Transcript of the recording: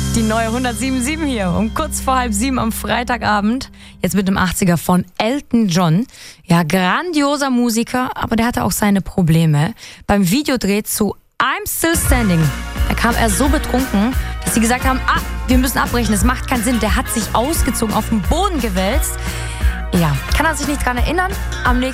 Die neue 107.7 hier um kurz vor 6:30 am Freitagabend. Jetzt mit dem 80er von Elton John. Ja, grandioser Musiker, aber der hatte auch seine Probleme. Beim Videodreh zu I'm Still Standing, da kam er so betrunken, dass sie gesagt haben, wir müssen abbrechen, das macht keinen Sinn. Der hat sich ausgezogen, auf den Boden gewälzt. Ja, kann er sich nicht dran erinnern. Am nächsten